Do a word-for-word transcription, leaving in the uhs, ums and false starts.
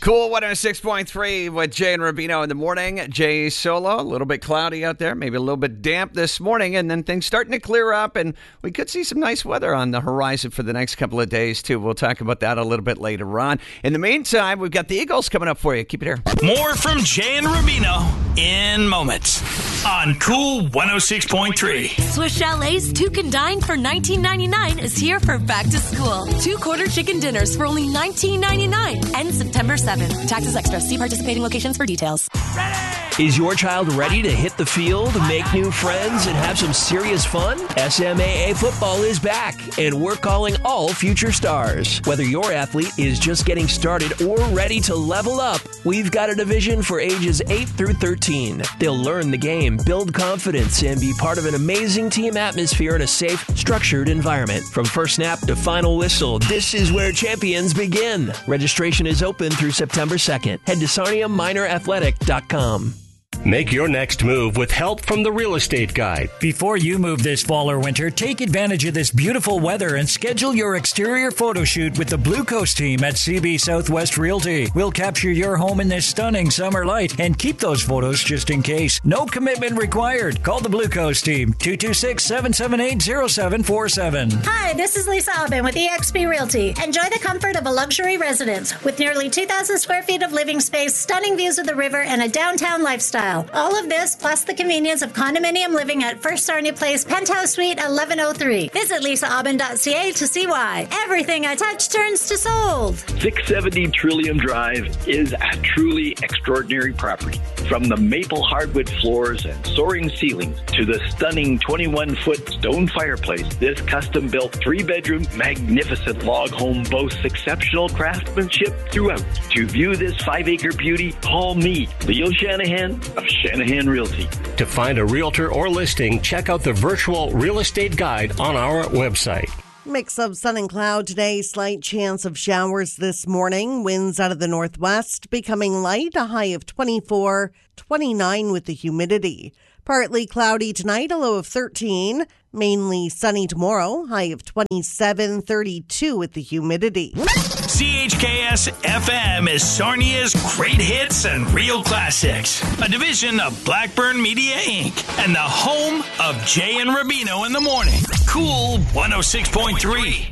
Cool one oh six point three with Jay and Rubino in the morning. Jay Solo, a little bit cloudy out there, maybe a little bit damp this morning, and then things starting to clear up, and we could see some nice weather on the horizon for the next couple of days, too. We'll talk about that a little bit later on. In the meantime, we've got the Eagles coming up for you. Keep it here. More from Jay and Rubino in moments on Cool one oh six point three. Swiss Chalet's Two Can Dine for nineteen ninety-nine is here for back to school. Two quarter chicken dinners for only nineteen ninety-nine. Ends September seventh. Taxes extra. See participating locations for details. Ready! Is your child ready to hit the field, make new friends, and have some serious fun? S M A A football is back, and we're calling all future stars. Whether your athlete is just getting started or ready to level up, we've got a division for ages eight through thirteen. They'll learn the game, build confidence, and be part of an amazing team atmosphere in a safe, structured environment. From first snap to final whistle, this is where champions begin. Registration is open through September second. Head to sarnia minor athletic dot com. Make your next move with help from the Real Estate Guide. Before you move this fall or winter, take advantage of this beautiful weather and schedule your exterior photo shoot with the Blue Coast team at C B Southwest Realty. We'll capture your home in this stunning summer light and keep those photos just in case. No commitment required. Call the Blue Coast team, two two six, seven seven eight, zero seven four seven. Hi, this is Lisa Aubin with E X P Realty. Enjoy the comfort of a luxury residence with nearly two thousand square feet of living space, stunning views of the river, and a downtown lifestyle. All of this plus the convenience of condominium living at First Sarnia Place, Penthouse Suite eleven oh three. Visit lisa aubin dot c a to see why. Everything I touch turns to sold. six seventy Trillium Drive is a truly extraordinary property. From the maple hardwood floors and soaring ceilings to the stunning twenty-one foot stone fireplace, this custom-built three-bedroom, magnificent log home boasts exceptional craftsmanship throughout. To view this five-acre beauty, call me, Leo Shanahan of Shanahan Realty. To find a realtor or listing, check out the virtual Real Estate Guide on our website. Mix of sun and cloud today, slight chance of showers this morning. Winds out of the northwest becoming light, a high of twenty-four, twenty-nine with the humidity. Partly cloudy tonight, a low of thirteen. Mainly sunny tomorrow, high of twenty-seven, thirty-two with the humidity. C H K S F M is Sarnia's great hits and real classics. A division of Blackburn Media Incorporated and the home of Jay and Rubino in the morning. Cool one oh six point three.